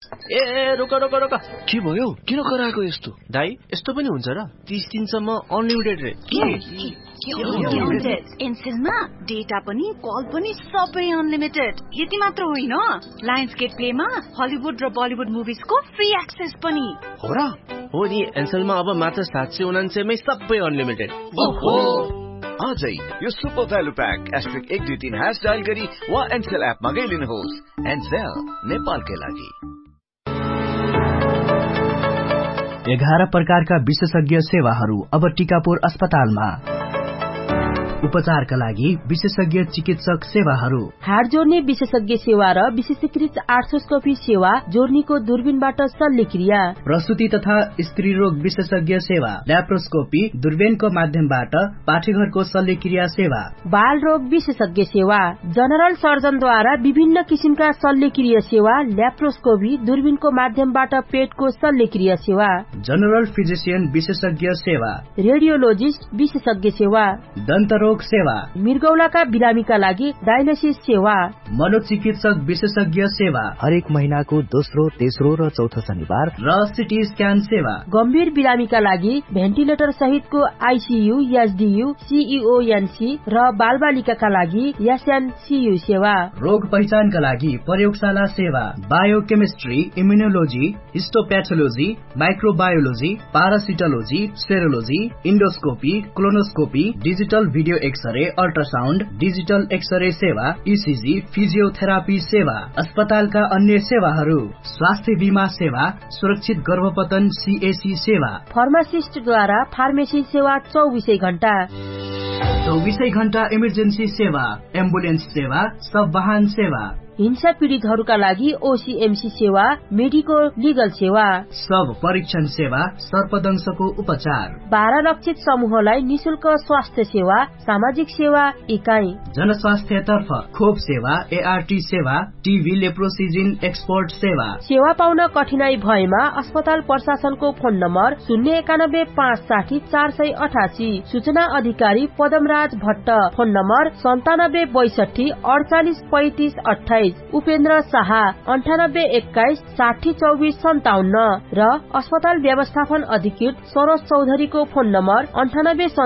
ए रोक रोक रोक, के भयो? किन कराएको यस्तो? दाइ यस्तो पनि हुन्छ र? 30 दिनसम्म अनलिमिटेड रे। एनसेलमा डेटा पनि कल पनि सबै अनलिमिटेड। यति मात्र होइन, लायन्सगेट प्लेमा हलिउड र बलिउड मुभिजको फ्री एक्सेस पनि हो र? हो नि, एनसेलमा अब मात्र 799 मै सबै अनलिमिटेड। ओहो, आजै यो सुपर भ्यालु प्याक *123# डायल गरी वा एनसेल एप मा गइलिनुहोस्। एनसेल नेपालकै लागि। 11 प्रकारका विशेषज्ञ सेवाहरू अब टिकापुर अस्पतालमा। उपचारका लागि विशेषज्ञ चिकित्सक सेवाहरू, हाड जोड्ने विशेषज्ञ सेवा र विशेषीकृत आर्थोस्कोपी सेवा, जोर्नीको दूरबीनबाट शल्यक्रिया, प्रसुति तथा स्त्री रोग विशेषज्ञ सेवा, ल्याप्रोस्कोपी दूरबीनको माध्यमबाट पाठेघरको शल्यक्रिया सेवा, बाल रोग विशेषज्ञ सेवा, जनरल सर्जनद्वारा विभिन्न किसिमका शल्यक्रिया सेवा, ल्याप्रोस्कोपी दूरबीनको माध्यमबाट पेटको शल्यक्रिया सेवा, जनरल फिजिशियन विशेषज्ञ सेवा, रेडियोलोजिस्ट विशेषज्ञ सेवा, दन्त रोग सेवा, मृगौलाका बिरामीका लागि डायलिसिस सेवा, मनोचिकित्सक विशेषज्ञ सेवा, हरेक महिनाको दोस्रो, तेस्रो र चौथो शनिबार, र सिटी स्क्यान सेवा, गम्भीर बिरामीका लागि भेन्टिलेटर सहितको आईसीयू, एसडीयू, सीईओएनसी र बालबालिकाका लागि एसएनसीयू सेवा, रोग पहिचानका लागि प्रयोगशाला सेवा, biochemistry, immunology, हिस्टोप्याथोलोजी, microbiology, पारासिटोलोजी, सेरोलोजी, endoscopy, colonoscopy, digital video x-ray, ultrasound, digital x-ray सेवा, ईसीजी, फिजियोथेरापी सेवा, अस्पतालका अन्य सेवाहरू, स्वास्थ्य बीमा सेवा, सुरक्षित गर्भपतन सीएसी सेवा, फार्मासिस्टद्वारा फार्मेसी सेवा 24 घण्टा, 24 घण्टा इमर्जेन्सी सेवा, एम्बुलेन्स सेवा, सब वाहन सेवा, हिंसा पीडितहरूका लागि ओसीएमसी सेवा, मेडिकल लिगल सेवा, सब परीक्षण सेवा, सर्पदंशको उपचार, 12 लक्षित समूहलाई निशुल्क स्वास्थ्य सेवा, सामाजिक सेवा इकाइ, जनस्वास्थ्यतर्फ खोप सेवा, एआरटी सेवा, टीबी लेप्रोसिजिन एक्सपोर्ट सेवा। सेवा पाउन कठिनाई भएमा अस्पताल प्रशासनको फोन नम्बर 091 560 488, सूचना अधिकारी पदमराज भट्ट, फोन नम्बर 97 62 48 35 28, उपेन्द्र शाह 98 21 60 24 57 र अस्पताल व्यवस्थापन अधिकृत सरोज चौधरीको फोन नम्बर 98